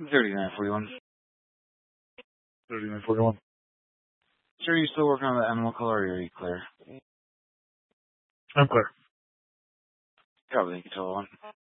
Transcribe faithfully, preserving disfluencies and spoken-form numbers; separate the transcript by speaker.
Speaker 1: thirty-nine forty-one.
Speaker 2: thirty-nine forty-one.
Speaker 1: Sir, are you still working on the animal color, or are you clear?
Speaker 2: I'm clear.
Speaker 1: Probably you can tell one.